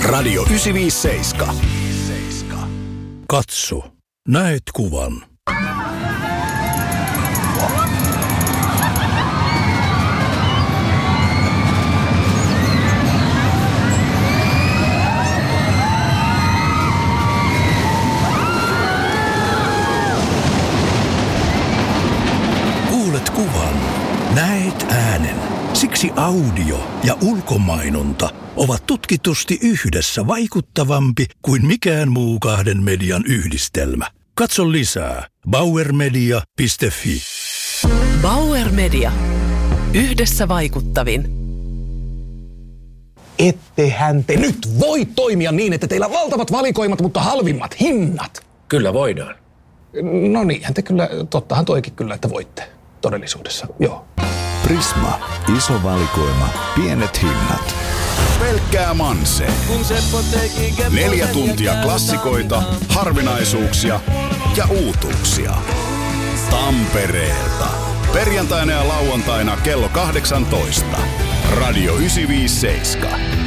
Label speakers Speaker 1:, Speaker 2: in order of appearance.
Speaker 1: Radio 957.
Speaker 2: Katso, näet kuvan. Kuulet kuvan, näet äänen. Siksi audio ja ulkomainonta ovat tutkitusti yhdessä vaikuttavampi kuin mikään muu kahden median yhdistelmä. Katso lisää bauermedia.fi.
Speaker 3: Bauer Media. Yhdessä vaikuttavin.
Speaker 4: Ettehän te nyt voi toimia niin, että teillä on valtavat valikoimat, mutta halvimmat hinnat.
Speaker 5: Kyllä voidaan.
Speaker 4: No niinhän te kyllä, tottahan toikin kyllä, että voitte todellisuudessa, joo.
Speaker 1: Prisma. Iso valikoima. Pienet hinnat. Pelkkää Manse. 4 tuntia klassikoita, harvinaisuuksia ja uutuuksia. Tampereelta. Perjantaina ja lauantaina kello 18. Radio 957.